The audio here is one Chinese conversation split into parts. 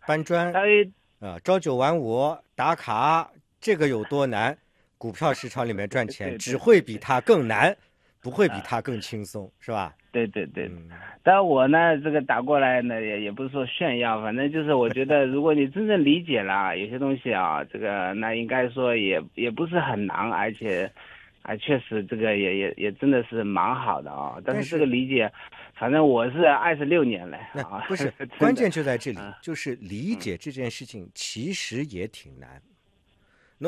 搬砖朝九晚五打卡，这个有多难？股票市场里面赚钱只会比它更难，不会比它更轻松，是吧？ 对对对。但我呢，这个打过来呢，也不是说炫耀，反正就是我觉得，如果你真正理解了有些东西啊，这个那应该说也不是很难，而且确实这个也真的是蛮好的啊。但是这个理解，反正我是26年了啊。 不是，关键就在这里，就是理解这件事情其实也挺难。那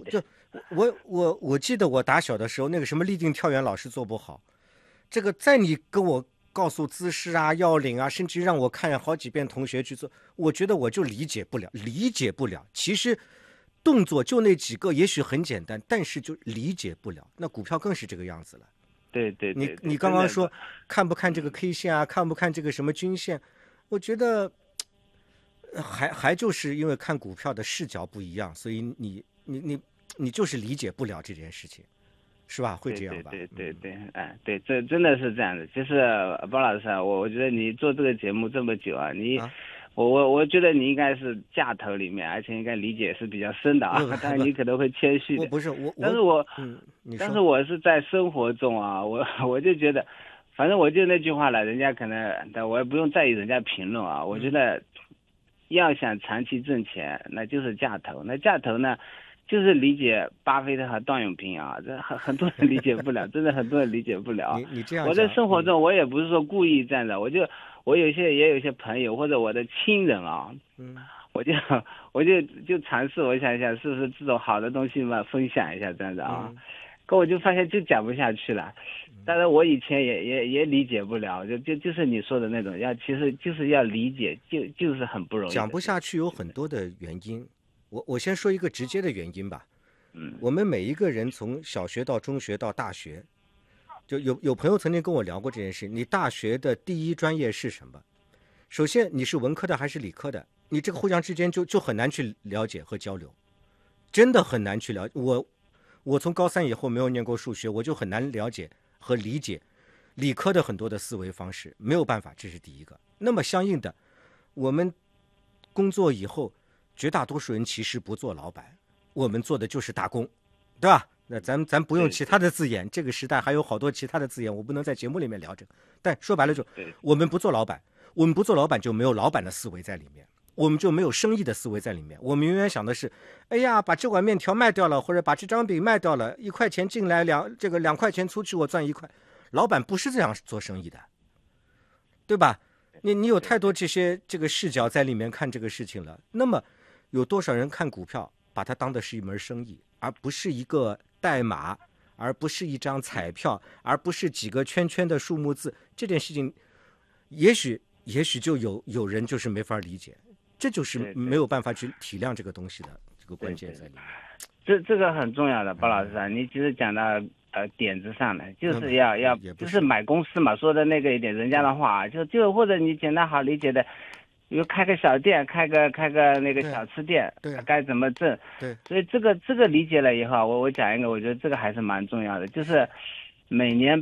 我记得我打小的时候，那个什么立定跳远老师做不好，这个在你跟我告诉姿势啊、要领啊，甚至让我看好几遍同学去做，我觉得我就理解不了。其实动作就那几个，也许很简单，但是就理解不了。那股票更是这个样子了。 对， 你刚刚说看不看这个 K 线啊，看不看这个什么均线，我觉得还就是因为看股票的视角不一样，所以你就是理解不了这件事情，是吧？会这样吧？ 对，这真的是这样的。其实包老师，我觉得你做这个节目这么久啊，我觉得你应该是架头里面，而且应该理解是比较深的啊。但是你可能会谦虚的。但是我是在生活中啊，我就觉得，反正我就那句话了，人家可能，但我也不用在意人家评论啊。我觉得要想长期挣钱，那就是架头。那架头呢，就是理解巴菲特和段永平啊，这很多人理解不了，真的很多人理解不了。 你这样， 我在生活中我也不是说故意这样的，我也有一些朋友或者我的亲人啊，我就尝试，我想一想是不是这种好的东西嘛，分享一下这样子啊。可我就发现就讲不下去了。当然我以前也理解不了，就是你说的那种，其实就是要理解，就是很不容易。 讲不下去有很多的原因。我先说一个直接的原因吧。我们每一个人从小学到中学到大学，就有朋友曾经跟我聊过这件事。你大学的第一专业是什么？首先你是文科的还是理科的？你这个互相之间就很难去了解和交流，真的很难去了解。我从高3以后没有念过数学，我就很难了解和理解理科的很多的思维方式，没有办法，这是第一个。那么相应的，我们工作以后，绝大多数人其实不做老板，我们做的就是打工，对吧？那咱不用其他的字眼，这个时代还有好多其他的字眼，我不能在节目里面聊这个。但说白了就，我们不做老板，就没有老板的思维在里面，我们就没有生意的思维在里面。我们永远想的是，哎呀，把这碗面条卖掉了，或者把这张饼卖掉了，1块钱进来2块钱出去，我赚1块。老板不是这样做生意的，对吧？你有太多这个视角在里面看这个事情了。那么有多少人看股票把它当的是一门生意，而不是一个代码，而不是一张彩票，而不是几个圈圈的数目字？这件事情也许就有人就是没法理解，这就是没有办法去体谅这个东西的这个关键在里面。 这个很重要的，包老师啊，你其实讲到点子上的，就是要就是买公司嘛，说的那个一点人家的话，就或者你简单好理解的，比如开个小店，开个那个小吃店，该怎么挣？ 对， 所以这个理解了以后，我讲一个，我觉得这个还是蛮重要的，就是每年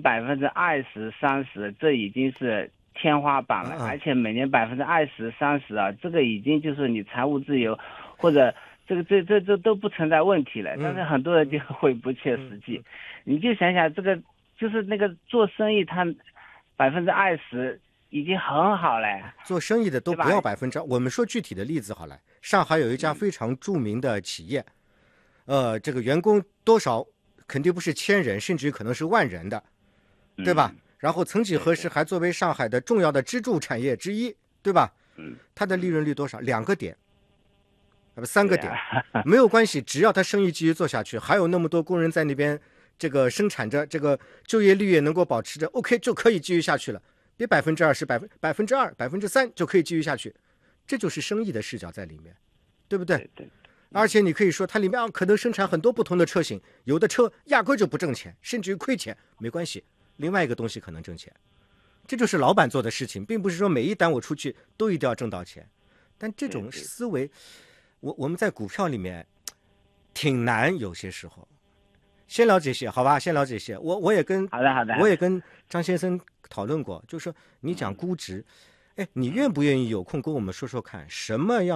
20%、30%，这已经是天花板了，而且每年20%、30%啊，这个已经就是你财务自由或者这都不存在问题了。但是很多人就会不切实际。你就想想这个，就是那个做生意，他20%已经很好了。 做生意的都不要2%，我们说具体的例子好了。上海有一家非常著名的企业，这个员工多少肯定不是1000人，甚至可能是10000人的，对吧？然后曾几何时还作为上海的重要的支柱产业之一，对吧？它的利润率多少？2个点，3个点，没有关系，只要他生意继续做下去，还有那么多工人在那边这个生产着，这个就业率也能够保持着 ，OK 就可以继续下去了。别20%、2%、3%就可以继续下去，这就是生意的视角在里面，对不对？ 对。 而且你可以说它里面可能生产很多不同的车型，有的车压根就不挣钱，甚至于亏钱，没关系，另外一个东西可能挣钱，这就是老板做的事情，并不是说每一单我出去都一定要挣到钱。但这种思维，我们在股票里面挺难，有些时候。先聊这些，好吧？先聊这些。我也跟好的， 我也跟张先生讨论过，就是说你讲估值，你愿不愿意有空跟我们说说看，什么样